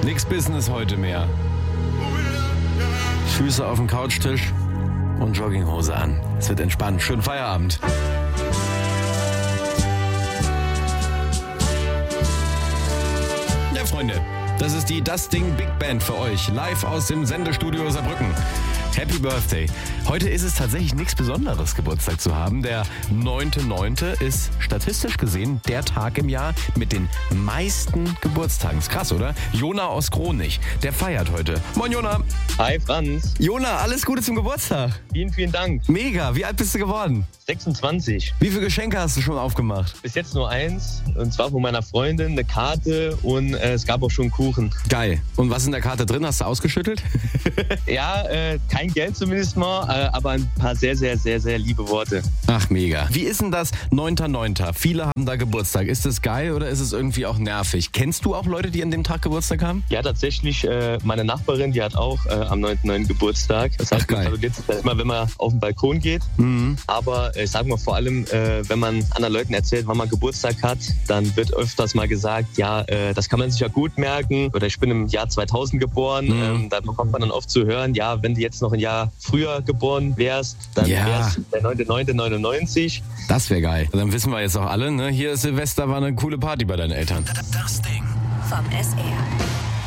Nix Business heute mehr. Füße auf den Couchtisch und Jogginghose an. Es wird entspannt. Schönen Feierabend. Ja, Freunde, das ist die Das Ding Big Band für euch. Live aus dem Sendestudio Saarbrücken. Happy Birthday. Heute ist es tatsächlich nichts Besonderes, Geburtstag zu haben. Der 9.9. ist statistisch gesehen der Tag im Jahr mit den meisten Geburtstagen. Ist krass, oder? Jona aus Kronich, der feiert heute. Moin, Jona. Hi, Franz. Jona, alles Gute zum Geburtstag. Vielen Dank. Mega. Wie alt bist du geworden? 26. Wie viele Geschenke hast du schon aufgemacht? Bis jetzt nur eins, und zwar von meiner Freundin, eine Karte, und es gab auch schon Kuchen. Geil. Und was ist in der Karte drin? Hast du ausgeschüttelt? Ja, kein Geld zumindest mal, aber ein paar sehr liebe Worte. Ach, mega. Wie ist denn das 9.9.? Viele haben da Geburtstag. Ist das geil oder ist es irgendwie auch nervig? Kennst du auch Leute, die an dem Tag Geburtstag haben? Ja, tatsächlich, meine Nachbarin, die hat auch am 9.9. Geburtstag. Das heißt, geil. Also jetzt immer, wenn man auf den Balkon geht. Mhm. Aber ich sage mal vor allem, wenn man anderen Leuten erzählt, wann man Geburtstag hat, dann wird öfters mal gesagt, ja, das kann man sich ja gut merken. Oder ich bin im Jahr 2000 geboren. Mhm. Da bekommt man dann oft zu hören, ja, wenn du jetzt noch ein Jahr früher geboren wärst, dann wär's der 9.9.99. Das wäre geil. Dann wissen wir jetzt auch alle, ne? Hier Silvester war eine coole Party bei deinen Eltern. Das Ding vom SR.